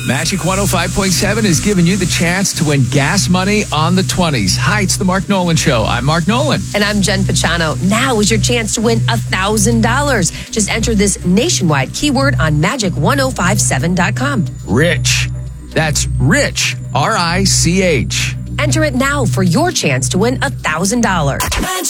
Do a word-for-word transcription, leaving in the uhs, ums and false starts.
Magic one oh five point seven is giving you the chance to win gas money on the twenties. Hi, it's the Mark Nolan Show. I'm Mark Nolan. And I'm Jen Pachano. Now is your chance to win one thousand dollars. Just enter this nationwide keyword on magic ten fifty-seven dot com. Rich. That's Rich. R I C H. Enter it now for your chance to win one thousand dollars.